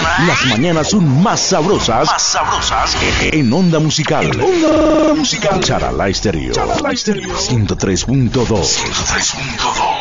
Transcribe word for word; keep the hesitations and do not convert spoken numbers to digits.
Las mañanas son más sabrosas. Más sabrosas. En Onda Musical. En Onda Musical. Charalá Estéreo. Charalá Estéreo. ciento tres punto dos. ciento tres punto dos.